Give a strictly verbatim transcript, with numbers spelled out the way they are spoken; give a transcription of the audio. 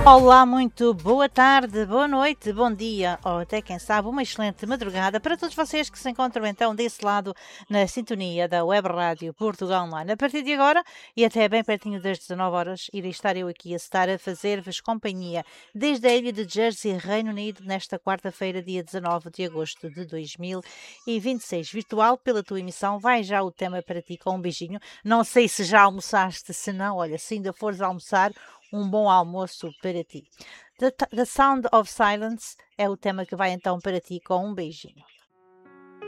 Olá, muito boa tarde, boa noite, bom dia, ou até quem sabe, uma excelente madrugada para todos vocês que se encontram então desse lado na sintonia da Web Rádio Portugal Online. A partir de agora e até bem pertinho das dezanove horas, irei estar eu aqui a estar a fazer-vos companhia desde a ilha de Jersey, Reino Unido, nesta quarta-feira, dia dezanove de agosto de dois mil e vinte e seis. Virtual pela tua emissão, vai já o tema para ti com um beijinho. Não sei se já almoçaste, se não, olha, se ainda fores almoçar, um bom almoço para ti. The, The Sound of Silence é o tema que vai então para ti com um beijinho.